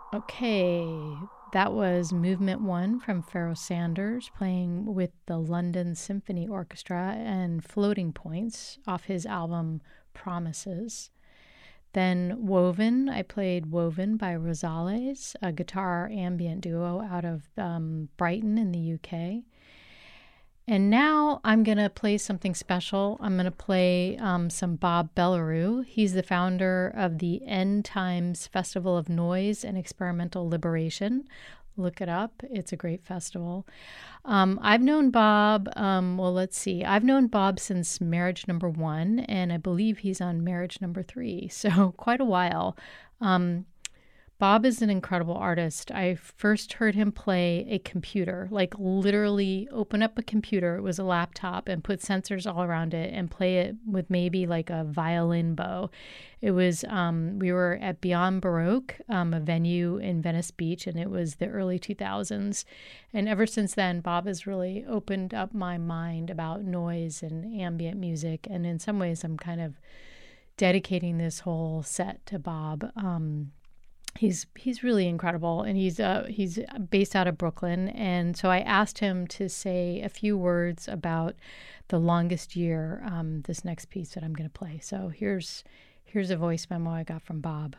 Okay, that was Movement One from Pharoah Sanders playing with the London Symphony Orchestra and Floating Points off his album Promises. Then Woven, I played Woven by Rosales, a guitar ambient duo out of Brighton in the UK. And now I'm going to play something special. I'm going to play some Bob Bellarue. He's the founder of the End Times Festival of Noise and Experimental Liberation. Look it up. It's a great festival. I've known Bob, well, let's see. I've known Bob since marriage number one, and I believe he's on marriage number three. So quite a while. Um, Bob is an incredible artist. I first heard him play a computer, like literally open up a computer. It was a laptop and put sensors all around it and play it with maybe like a violin bow. It was, we were at Beyond Baroque, a venue in Venice Beach, and it was the early 2000s. And ever since then, Bob has really opened up my mind about noise and ambient music. And in some ways, I'm kind of dedicating this whole set to Bob. He's really incredible, and he's based out of Brooklyn. And so I asked him to say a few words about The Longest Year, this next piece that I'm going to play. So here's a voice memo I got from Bob.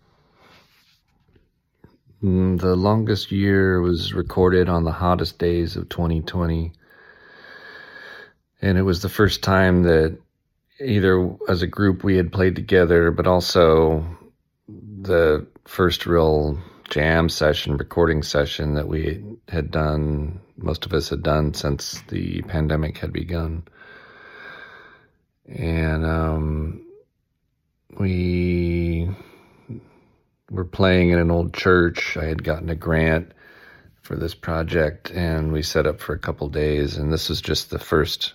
The Longest Year was recorded on the hottest days of 2020, and it was the first time that either as a group we had played together, but also the first real jam session, recording session that we had done, most of us had done since the pandemic had begun. And we were playing in an old church. I had gotten a grant for this project, and we set up for a couple days, and this was just the first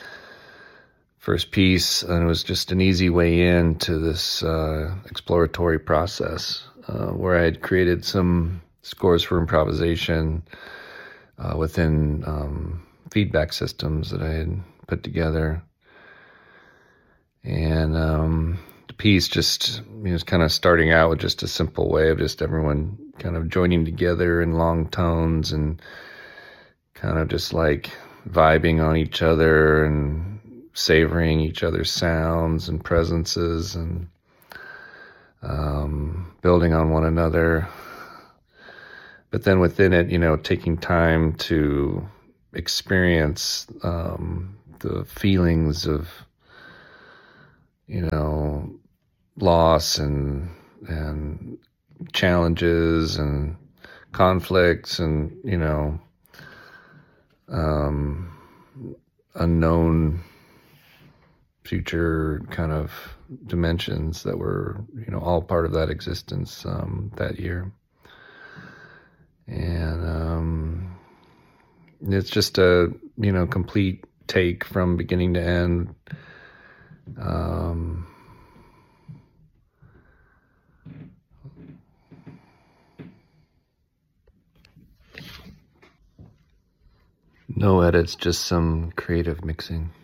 piece, and it was just an easy way into this exploratory process where I had created some scores for improvisation within feedback systems that I had put together. And the piece just was kind of starting out with just a simple way of just everyone kind of joining together in long tones and kind of just like vibing on each other and savoring each other's sounds and presences and building on one another. But then within it, taking time to experience the feelings of, loss and challenges and conflicts and, unknown future kind of dimensions that were, all part of that existence that year. And it's just a, complete take from beginning to end. No edits, just some creative mixing.